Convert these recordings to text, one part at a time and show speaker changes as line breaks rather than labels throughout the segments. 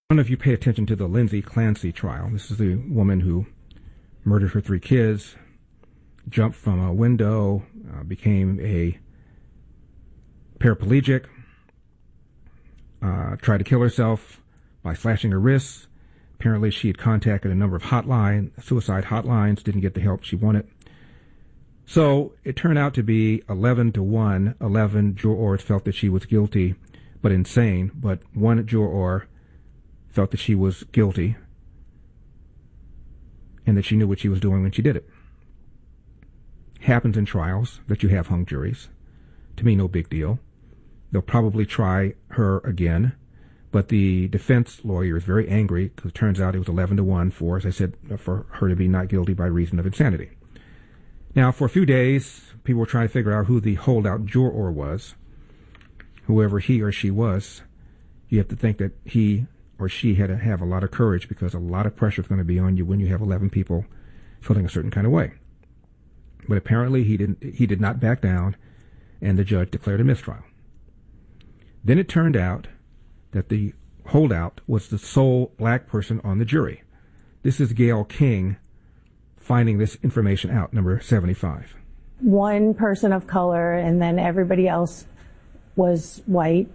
I don't know if you pay attention to the Lindsay Clancy trial. This is the woman who murdered her 3 kids, jumped from a window, became a paraplegic, tried to kill herself by slashing her wrists. Apparently she had contacted a number of suicide hotlines, didn't get the help she wanted. So it turned out to be 11-1. 11 jurors felt that she was guilty but insane, but 1 juror felt that she was guilty and that she knew what she was doing when she did it. Happens in trials that you have hung juries. To me, no big deal. They'll probably try her again, but the defense lawyer is very angry because it turns out it was 11-1 for, as I said, for her to be not guilty by reason of insanity. Now, for a few days, people were trying to figure out who the holdout juror was. Whoever he or she was, you have to think that he or she had to have a lot of courage because a lot of pressure is going to be on you when you have 11 people feeling a certain kind of way. But apparently he did not back down, and the judge declared a mistrial. Then it turned out that the holdout was the sole black person on the jury. This is Gayle King finding this information out, number 75.
1 person of color, and then everybody else was white.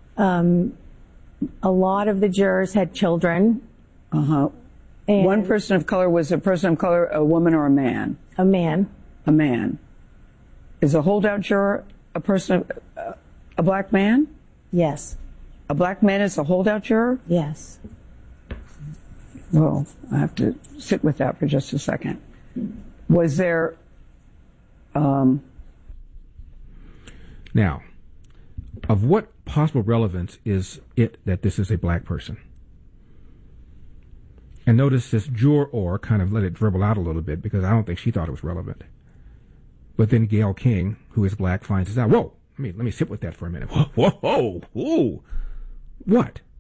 A lot of the jurors had children.
Uh-huh. 1 person of color was a person of color, a woman or a man?
A man.
A man. Is a holdout juror a person of a black man?
Yes.
A black man is a holdout juror?
Yes.
Well, I have to sit with that for just a second. Was there...
Now, of what possible relevance is it that this is a black person? And notice this juror kind of let it dribble out a little bit because I don't think she thought it was relevant. But then Gayle King, who is black, finds this out. Whoa, let me sit with that for a minute. Whoa, whoa, whoa. What?